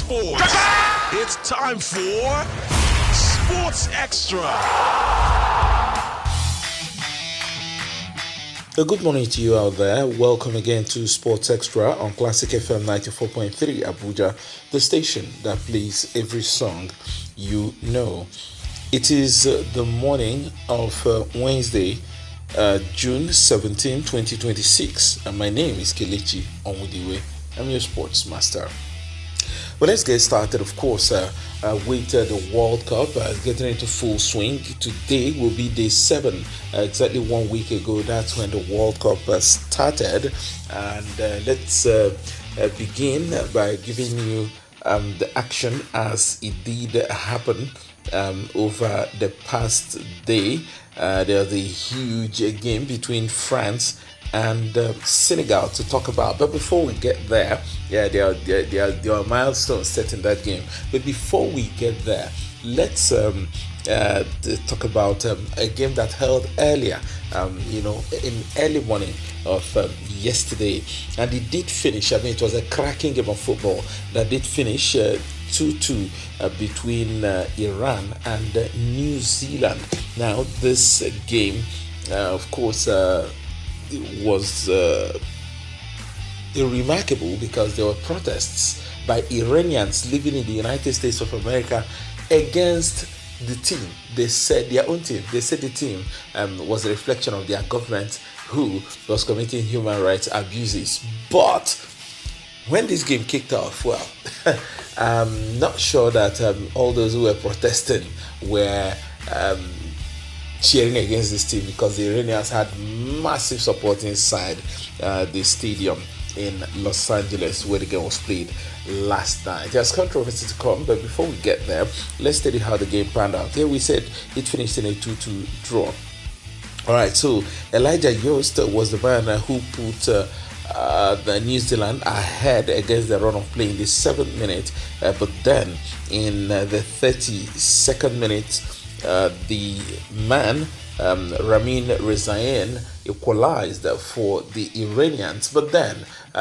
sports. It's time for Sports Extra. Good morning to you out there. Welcome again to Sports Extra on Classic FM 94.3 Abuja, the station that plays every song you know. It is the morning of Wednesday, June 17, 2026, and my name is Kelechi Onwudiwe. I'm your sports master. Well, let's get started, of course, with the World Cup getting into full swing. Today will be day 7. Exactly 1 week ago, that's when the World Cup started. And let's begin by giving you the action as it did happen over the past day. There's a huge game between France and Senegal to talk about. But before we get there, there are milestones set in that game. But before we get there, let's talk about a game that held earlier, in early morning of yesterday. And it did finish, it was a cracking game of football that did finish 2-2 between Iran and New Zealand. Now, this game, of course, was remarkable because there were protests by Iranians living in the United States of America against the team. They said their own team. They said the team was a reflection of their government who was committing human rights abuses. But when this game kicked off, well, I'm not sure that all those who were protesting were cheering against this team, because the Iranians had massive support inside the stadium in Los Angeles where the game was played last night. There's controversy to come, but before we get there, let's study how the game panned out. Here we said it finished in a 2-2 draw. Alright, so Elijah Yost was the man who put the New Zealand ahead against the run of play in the 7th minute, but then in the 32nd minute, the man Ramin Rezaeian equalized for the Iranians. But then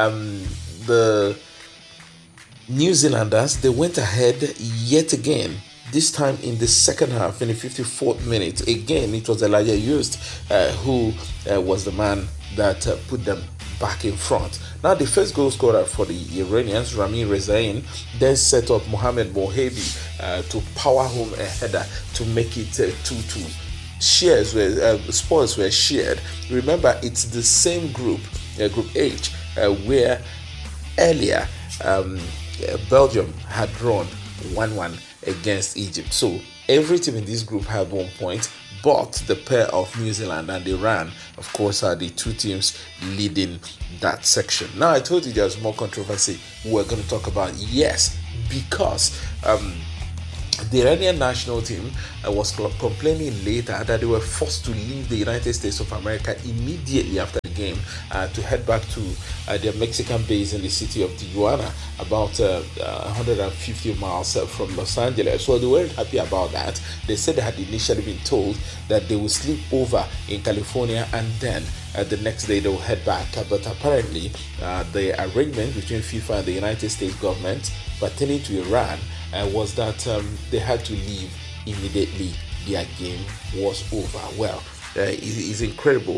the New Zealanders, they went ahead yet again, this time in the second half, in the 54th minute. Again, it was Elijah Yost who was the man that put them back in front. Now, the first goal scorer for the Iranians, Ramin Rezaeian, then set up Mohamed Mohebi to power home a header to make it 2-2. Spoils were shared. Remember, it's the same group, Group H, where earlier Belgium had drawn 1-1 against Egypt. So every team in this group had 1 point, but the pair of New Zealand and Iran, of course, are the two teams leading that section. Now, I told you there's more controversy we're going to talk about. Yes, because the Iranian national team was complaining later that they were forced to leave the United States of America immediately after the game to head back to their Mexican base in the city of Tijuana, about 150 miles from Los Angeles. Well, they weren't happy about that. They said they had initially been told that they would sleep over in California and then the next day they will head back. But apparently, the arrangement between FIFA and the United States government pertaining to Iran was that they had to leave immediately their game was over. Well, it's incredible,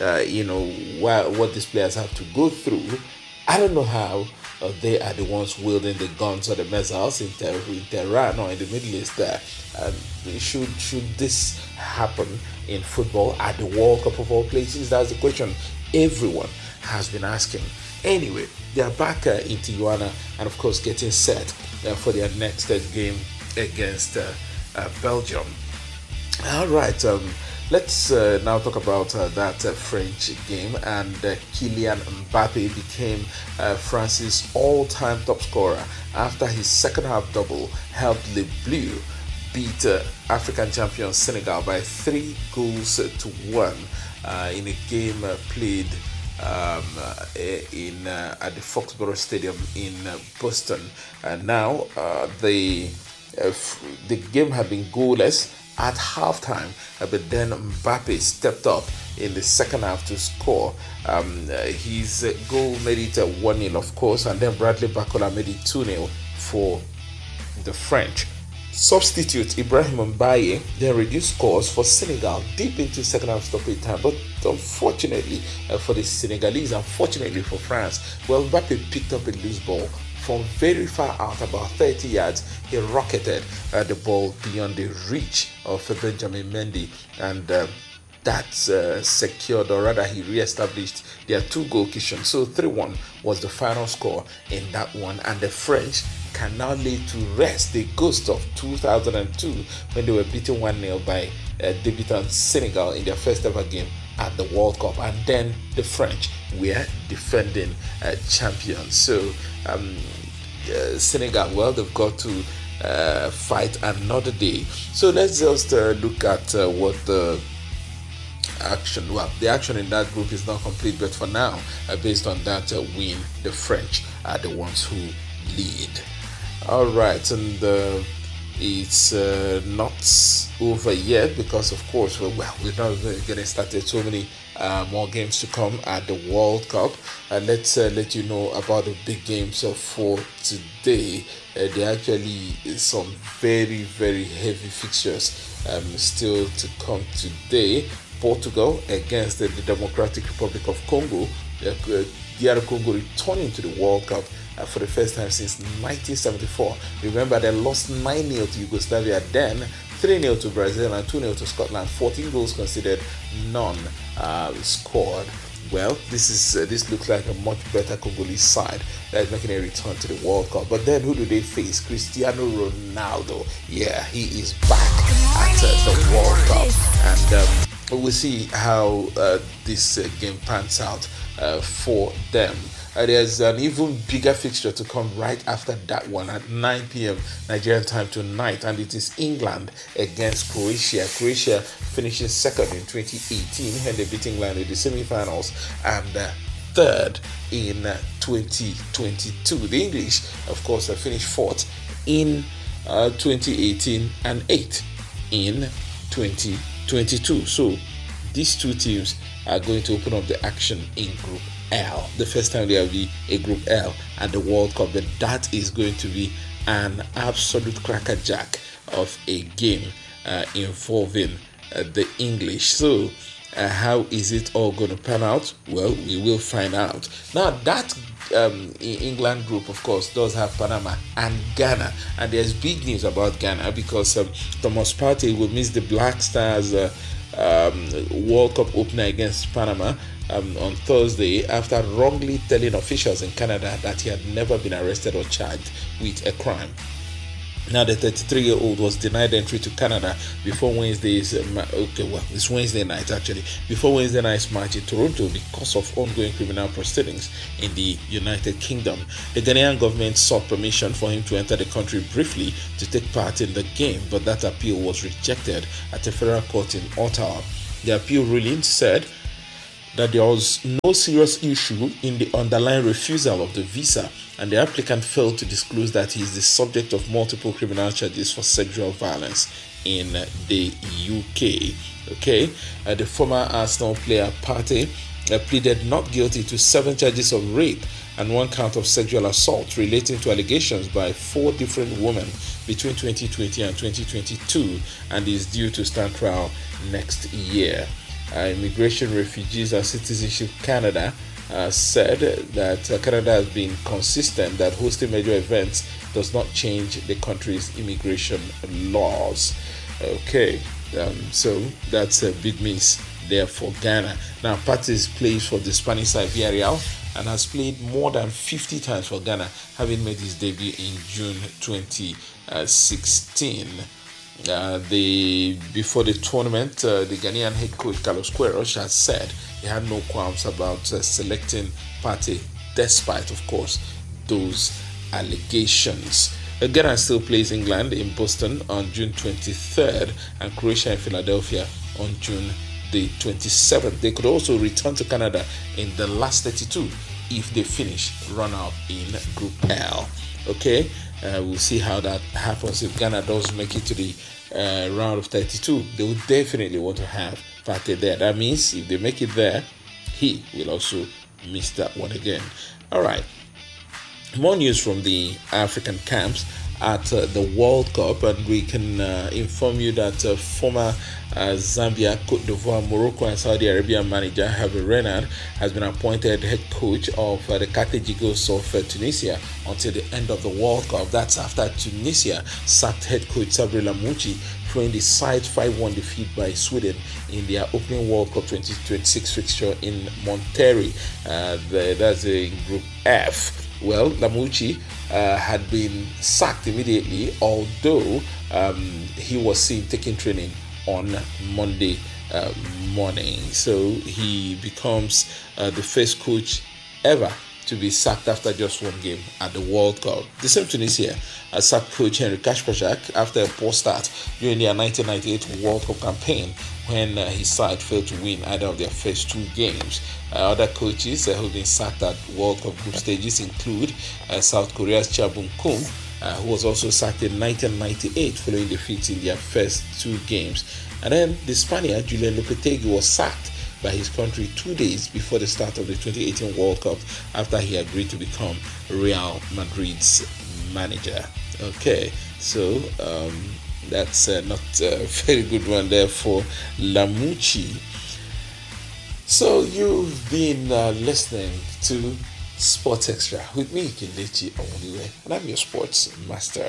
what these players have to go through. I don't know how they are the ones wielding the guns or the missiles in Tehran or in the Middle East there. Should this happen in football at the World Cup of all places? That's the question everyone has been asking. Anyway, they are back in Tijuana and, of course, getting set for their next game against Belgium. All right, let's now talk about that French game. And Kylian Mbappe became France's all-time top scorer after his second half double helped Les Bleus beat African champion Senegal by 3-1 in a game played at the Foxborough Stadium in Boston. And now the game had been goalless at halftime, but then Mbappe stepped up in the second half to score. His goal made it 1-0, of course, and then Bradley Barcola made it 2-0 for the French. Substitute Ibrahim Mbaye then reduced scores for Senegal deep into second half stoppage time, but unfortunately for the Senegalese, unfortunately for France, well, Mbappe picked up a loose ball from very far out, about 30 yards. He rocketed the ball beyond the reach of Benjamin Mendy, and that secured, or rather he re-established their 2-goal cushion. So 3-1 was the final score in that one, and the French can now lay to rest the ghost of 2002 when they were beaten 1-0 by debutant Senegal in their first ever game at the World Cup, and then the French were defending champions. So Senegal, well, they've got to fight another day. So let's just look at what the action. Well, the action in that group is not complete, but for now, based on that win, the French are the ones who lead. All right, and it's not over yet, because of course, well, we're not getting started. So many more games to come at the World Cup, and let's let you know about the big games for today. There actually is some very, very heavy fixtures still to come today. Portugal against the Democratic Republic of Congo. DR Congo returning to the World Cup for the first time since 1974. Remember, they lost 9-0 to Yugoslavia, then 3-0 to Brazil and 2-0 to Scotland. 14 goals considered, none scored. Well, this looks like a much better Congolese side that is making a return to the World Cup. But then who do they face? Cristiano Ronaldo. Yeah, he is back at the World Cup, and we'll see how this game pans out for them. There's an even bigger fixture to come right after that one at 9 p.m. Nigerian time tonight, and it is England against Croatia. Croatia finishing second in 2018 and they beat England in the semi-finals, and third in 2022. The English, of course, finished fourth in 2018 and eighth in 2022. So these two teams are going to open up the action in Group L. The first time there will be a Group L at the World Cup, but that is going to be an absolute crackerjack of a game involving the English. So how is it all going to pan out? Well, we will find out. Now that England group, of course, does have Panama and Ghana, and there's big news about Ghana because Thomas Partey will miss the Black Stars World Cup opener against Panama on Thursday after wrongly telling officials in Canada that he had never been arrested or charged with a crime. Now, the 33-year-old was denied entry to Canada before Wednesday's it's Wednesday night actually, before Wednesday night's match in Toronto because of ongoing criminal proceedings in the United Kingdom. The Ghanaian government sought permission for him to enter the country briefly to take part in the game, but that appeal was rejected at a federal court in Ottawa. The appeal ruling said that there was no serious issue in the underlying refusal of the visa, and the applicant failed to disclose that he is the subject of multiple criminal charges for sexual violence in the UK. The former Arsenal player Partey pleaded not guilty to 7 charges of rape and 1 count of sexual assault relating to allegations by 4 different women between 2020 and 2022, and is due to stand trial next year. Immigration, Refugees and Citizenship Canada said that Canada has been consistent that hosting major events does not change the country's immigration laws. So that's a big miss there for Ghana. Now, Partey plays for the Spanish side Villarreal and has played more than 50 times for Ghana, having made his debut in June 2016. Before the tournament, the Ghanaian head coach Carlos Queiroz has said he had no qualms about selecting Partey, despite, of course, those allegations. Ghana still plays England in Boston on June 23rd and Croatia in Philadelphia on June the 27th. They could also return to Canada in the last 32 if they finish run-up in Group L. We'll see how that happens. If Ghana does make it to the round of 32, they will definitely want to have Partey there. That means if they make it there, he will also miss that one again. All right. More news from the African camps at the World Cup, and we can inform you that former Zambia, Cote d'Ivoire, Morocco, and Saudi Arabia manager Hervé Renard has been appointed head coach of the Carthage Eagles of Tunisia until the end of the World Cup. That's after Tunisia sacked head coach Sabri Lamouchi following the side 5-1 defeat by Sweden in their opening World Cup 2026 fixture in Monterrey. That's in Group F. Well, Lamouchi had been sacked immediately, although he was seen taking training on Monday morning. So he becomes the first coach ever to be sacked after just one game at the World Cup. The same Tunisia sacked coach Henry Kashpajak after a poor start during their 1998 World Cup campaign when his side failed to win either of their first two games. Other coaches who have been sacked at World Cup group stages include South Korea's Cha Bum-kun, who was also sacked in 1998 following defeats in their first two games. And then the Spaniard Julian Lopetegui was sacked by his country 2 days before the start of the 2018 World Cup after he agreed to become Real Madrid's manager. Okay, so that's not a very good one there for Lamouchi. So you've been listening to Sports Extra with me, Kelechi Onwuwe, and I'm your sports master.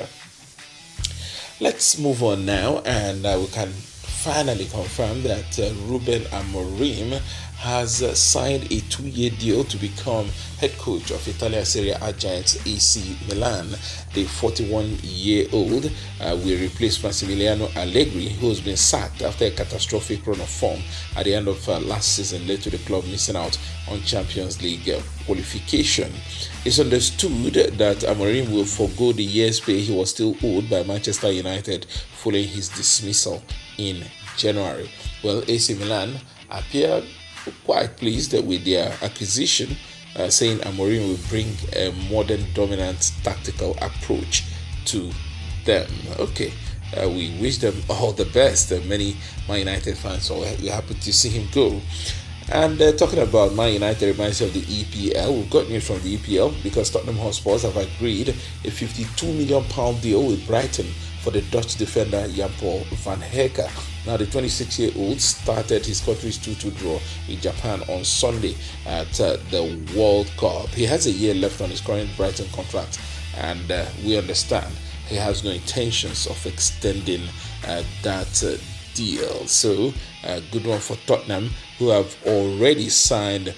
Let's move on now, and we can finally confirm that Ruben Amorim has signed a 2-year deal to become head coach of Italian Serie A giants AC Milan. The 41-year-old will replace Massimiliano Allegri, who has been sacked after a catastrophic run of form at the end of last season led to the club missing out on Champions League qualification. It's understood that Amorim will forgo the year's pay he was still owed by Manchester United following his dismissal in January. Well, AC Milan appear quite pleased with their acquisition, saying Amorim will bring a modern, dominant tactical approach to them. Okay, we wish them all the best. Many Man United fans are happy to see him go. And talking about Man United reminds me of the EPL. We've got news from the EPL because Tottenham Hotspur have agreed a £52 million deal with Brighton for the Dutch defender Jan-Paul van Hecke. Now, the 26-year-old started his country's 2-2 draw in Japan on Sunday at the World Cup. He has a year left on his current Brighton contract, and we understand he has no intentions of extending that deal. So, good one for Tottenham, who have already signed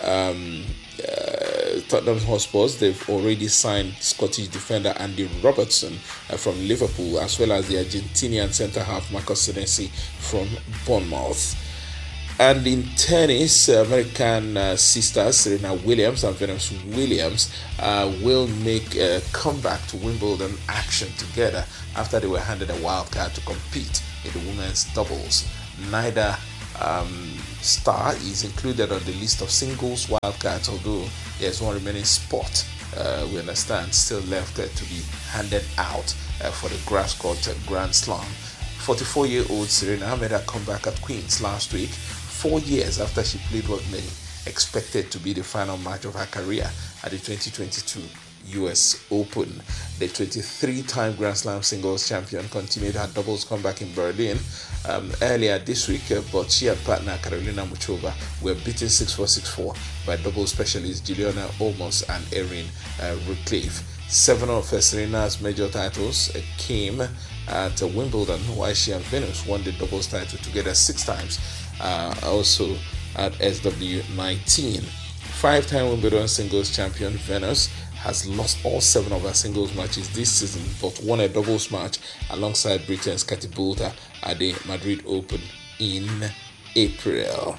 Tottenham Hotspurs. They've already signed Scottish defender Andy Robertson from Liverpool, as well as the Argentinian centre-half Marcus Senesi from Bournemouth. And in tennis, American sisters Serena Williams and Venus Williams will make a comeback to Wimbledon action together after they were handed a wild card to compete in the women's doubles. Neither star is included on the list of singles wildcards, although there's one remaining spot, we understand, still left to be handed out for the grass court Grand Slam. 44-year-old Serena made her comeback at Queen's last week, 4 years after she played what many expected to be the final match of her career at the 2022 US Open. The 23-time Grand Slam singles champion continued her doubles comeback in Berlin earlier this week, but she and partner Karolina Muchova were beaten 6-4, 6-4 by doubles specialists Juliana Olmos and Erin Ridcliffe. 7 of Serena's major titles came at Wimbledon, while she and Venus won the doubles title together 6 times, also at SW19. 5-time Wimbledon singles champion Venus has lost all 7 of her singles matches this season, but won a doubles match alongside Britain's Katie Boulter at the Madrid Open in April.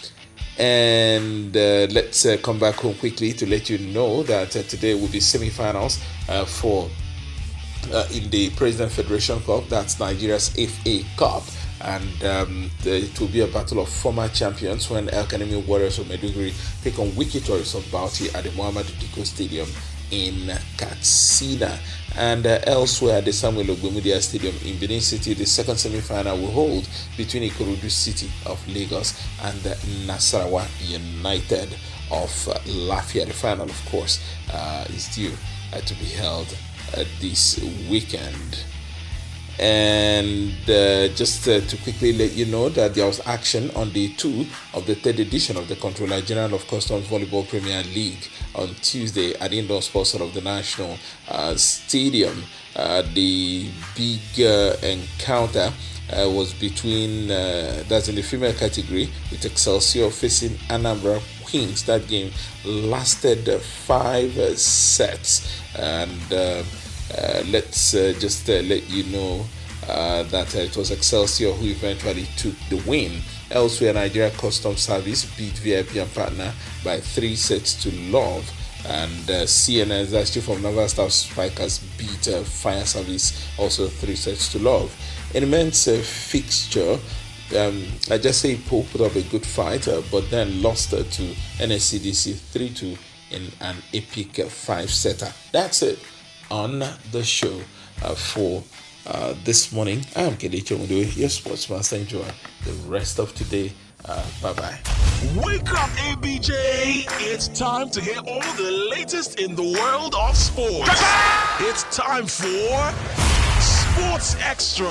And let's come back home quickly to let you know that today will be semi-finals for in the President Federation Cup. That's Nigeria's FA Cup. And it will be a battle of former champions when El Kanemi Warriors of Maiduguri take on Wiki Tourists of Bauchi at the Muhammadu Dikko Stadium in Katsina. And elsewhere at the Samuel Ogbemudia Stadium in Benin City, the second semi-final will hold between Ikorodu City of Lagos and Nasarawa United of Lafia. The final, of course, is due to be held this weekend. And just to quickly let you know that there was action on day 2 of the 3rd edition of the Controller General of Customs Volleyball Premier League on Tuesday at the Indoor Sports Hall of the National Stadium. The big encounter was between, that's in the female category, with Excelsior facing Anambra Queens. That game lasted 5 sets, and let's just let you know that it was Excelsior who eventually took the win. Elsewhere, Nigeria Customs Service beat VIP and Partner by 3 sets to love, and CNS, that's Chief of Naval Staff Spikers, beat Fire Service also 3 sets to love. In the men's fixture, I just say Pope put up a good fight, but then lost to NSCDC 3-2 in an epic 5-setter. That's it on the show for this morning. I am Kelechi Omodoye, your sportsmaster. Enjoy the rest of today. Bye-bye. Wake up, ABJ! It's time to hear all the latest in the world of sports. It's time for Sports Extra.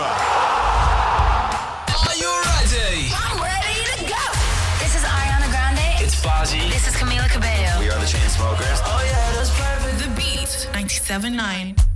Are you ready? I'm ready to go. This is Ariana Grande. It's Fozzy. This is Camila Cabello. We are the Chainsmokers. Oh yeah, that's perfect. The Beat 97.9.